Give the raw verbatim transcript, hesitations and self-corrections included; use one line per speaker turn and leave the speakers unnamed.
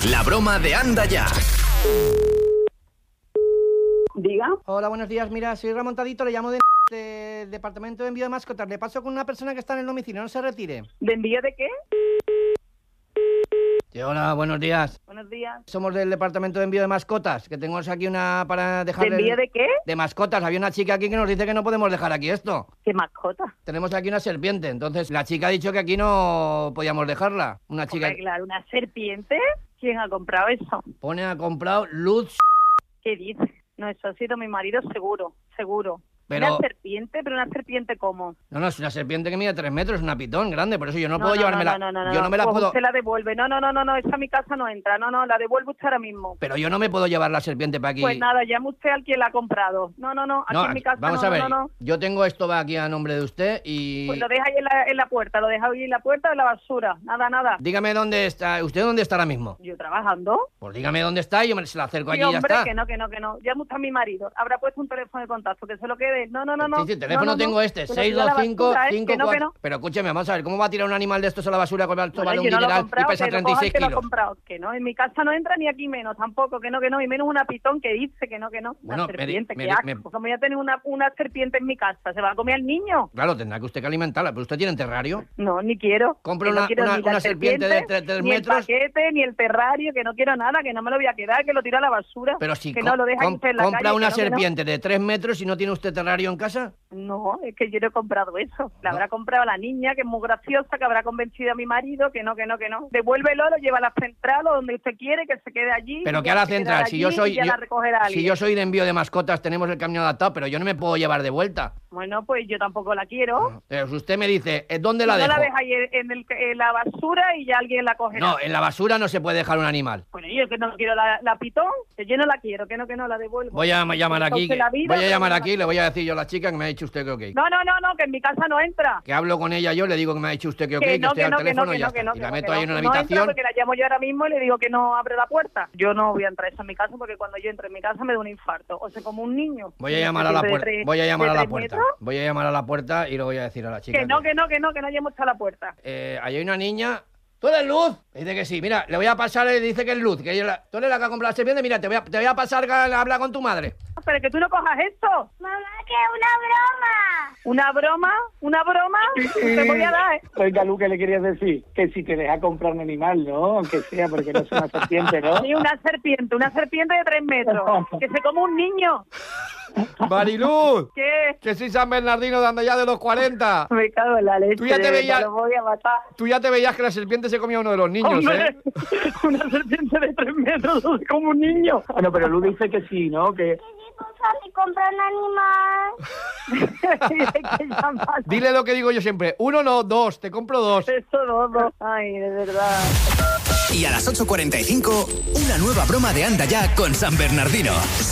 La broma de Anda Ya.
Diga.
Hola, buenos días. Mira, soy Ramontadito, le llamo de... del departamento de envío de mascotas. Le paso con una persona que está en el domicilio, no se retire.
¿De envío de qué?
Sí, hola, buenos días.
Buenos días.
Somos del departamento de envío de mascotas, que tenemos aquí una para
¿De
dejarle...
envío de qué?
De mascotas. Había una chica aquí que nos dice que no podemos dejar aquí esto.
¿Qué mascota?
Tenemos aquí una serpiente, entonces la chica ha dicho que aquí no podíamos dejarla. Una chica...
Hombre, claro, ¿una serpiente? ¿Quién ha comprado eso?
Pone, ha comprado Luz...
¿Qué dice? No, eso ha sido mi marido seguro, seguro.
Pero...
¿Una serpiente? ¿Pero una serpiente cómo?
No, no, es una serpiente que mide tres metros, es una pitón grande, por eso yo no,
No,
puedo
no,
llevármela.
No, no, no,
yo no me la
pues
puedo...
usted la devuelve. No, no, no, no, no, esa a mi casa no entra. No, no, la devuelve usted ahora mismo.
Pero yo no me puedo llevar la serpiente para aquí.
Pues nada, llame usted al quien la ha comprado. No, no, no, aquí
No,
en mi casa
vamos
no,
a ver,
no, no, no.
yo tengo esto va aquí a nombre de usted y...
Pues lo deja ahí en la, en la puerta, lo deja ahí en la puerta de la basura. Nada, nada.
Dígame dónde está, ¿usted dónde está ahora mismo?
¿Yo trabajando?
Pues dígame dónde está y yo me se la acerco
Sí,
allí y ya
hombre,
está.
que no, que no, que no. Llame usted a mi marido. Habrá puesto un teléfono de contacto, que se lo quede. No, no, no, no.
Sí, sí, teléfono
no, no,
tengo
no.
este,
Que lo
seis
tire a
dos
la
cinco
basura, ¿eh?
cinco
Que no, que
cuatro...
no.
Pero escúcheme, vamos a ver, ¿cómo va a tirar un animal de estos a la basura con el
Bueno,
balón
yo no lo he
mineral y
comprado,
pesa
que lo
treinta y seis
coja el que lo ha
kilos?
comprado. Que no, en mi casa no entra ni aquí menos, tampoco, que no, que no. Y menos una pitón que dice que no, que no.
Bueno,
una
me-
serpiente,
me-
qué asco.
me-
Como ya tener una, una serpiente en mi casa, ¿se va a comer al niño?
Claro, tendrá que usted que alimentarla, pero usted tiene terrario.
No, ni quiero.
Compre
Que no
una-
quiero
una-
ni la
una serpiente de tres- tres
ni
metros.
el paquete, ni el terrario, que no quiero nada, que no me lo voy a quedar, que lo tiro a la basura.
Pero si
que
co-
no lo deja
com-
usted en la
compra
calle,
una
que no, que no.
serpiente de tres metros y no tiene usted terrario en casa.
No, es que yo no he comprado eso. La
No.
habrá comprado la niña, que es muy graciosa, que habrá convencido a mi marido, que no, que no, que no. Devuélvelo, lo lleva a la central o donde usted quiere, que se quede allí.
Pero
y
que
ya
a la
se quedará
central, si yo
allí
soy
y ya
yo-
la recogerá
si
alguien.
yo soy de envío de mascotas, tenemos el camión adaptado, pero yo no me puedo llevar de vuelta.
Bueno, pues yo tampoco la quiero.
Pero si usted me dice, ¿eh, ¿dónde la
no
dejo?
la deja ahí en, el- en la basura y ya alguien la cogerá.
No, en la basura no se puede dejar un animal.
Bueno, yo que no quiero la, la pitón, que yo no la quiero, que no, que no la devuelvo.
Voy a llamar aquí,
Entonces, la vida,
voy a
pero
llamar
no la
aquí, le voy a decir yo a la chica que me ha dicho usted que ok.
No, no, no, no, que en mi casa no entra.
Que hablo con ella yo, le digo que me ha dicho usted que ok,
Que
que,
no,
esté
que
al
no, que no,
teléfono
que
y ya
no, que
está.
no,
Y
que
la
no,
meto
que
ahí
no.
en una
No entra
habitación.
porque la llamo yo ahora mismo y le digo que no abre la puerta. Yo no voy a entrar a esa en mi casa porque cuando yo entro en mi casa me da un infarto. O sea, como un niño.
Voy a llamar a la
De
puerta,
tres-
voy a llamar
de
a la
tres
puerta.
metros.
Voy a llamar a la puerta y lo voy a decir a la chica.
Que no, que no, que no, que no hayamos hecho a la puerta.
Eh, ahí hay una niña. ¿Tú eres Luz? Dice que sí. Mira, le voy a pasar, le dice que es Luz. Que yo la... Tú eres la que ha comprado la serpiente. Mira, te voy a, te voy a pasar a hablar con tu madre.
Pero que tú no cojas esto.
Mamá, que es una broma.
¿Una broma? ¿Una broma? Te voy a dar, ¿eh?
Oiga, Lu, ¿qué le querías decir? Que si te deja comprar un animal, ¿no? Aunque sea, porque no es una serpiente, ¿no?
Sí, una serpiente, una serpiente de tres metros. Que se come un niño.
Mariluz,
¿Qué?
que soy San Bernardino de Anda Ya de los cuarenta.
Me cago en la leche.
Tú ya te
de
veías-
verdad, lo voy a matar.
Tú ya te veías que la serpiente se comía a uno de los niños,
Hombre,
¿eh?
una serpiente de tres metros, como un niño.
Bueno, pero Lu dice que sí, ¿no? Que...
Que si tú sales y compras un animal.
Que llamas.
Dile lo que digo yo siempre. Uno no, dos. Te compro dos.
Eso todo. Ay, de verdad.
Y a las ocho cuarenta y cinco, una nueva broma de Anda Ya con San Bernardino.